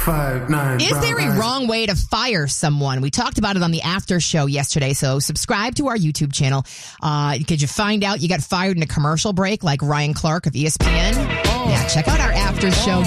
5'9". Is there a wrong way to fire someone? We talked about it on the after show yesterday, so subscribe to our YouTube channel. Could you find out you got fired in a commercial break like Ryan Clark of ESPN? Yeah, check out our after show.